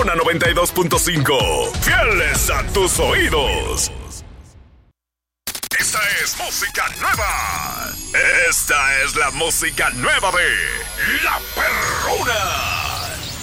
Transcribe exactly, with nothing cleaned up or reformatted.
Perrona noventa y dos punto cinco. Fieles a tus oídos. Esta es música nueva. Esta es la música nueva de La Perrona.